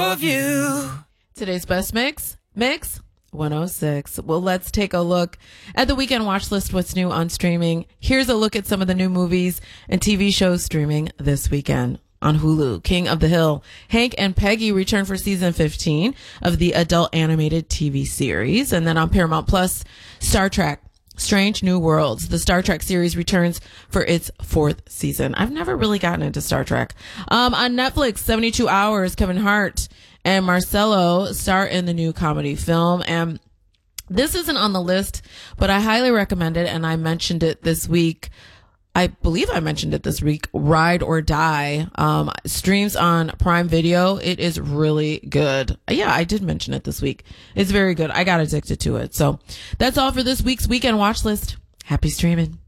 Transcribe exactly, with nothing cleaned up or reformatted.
of you. Today's best mix, Mix one oh six. Well, let's take a look at the weekend watch list. What's new on streaming? Here's a look at some of the new movies and T V shows streaming this weekend. On Hulu, King of the Hill. Hank and Peggy return for season fifteen of the adult animated T V series. And then on Paramount Plus, Star Trek, Strange New Worlds. The Star Trek series returns for its fourth season. I've never really gotten into Star Trek. Um, on Netflix, seventy-two hours, Kevin Hart and Marcelo star in the new comedy film. And this isn't on the list, but I highly recommend it. And I mentioned it this week. I believe I mentioned it this week. Ride or Die, um, streams on Prime Video. It is really good. Yeah, I did mention it this week. It's very good. I got addicted to it. So that's all for this week's weekend watch list. Happy streaming.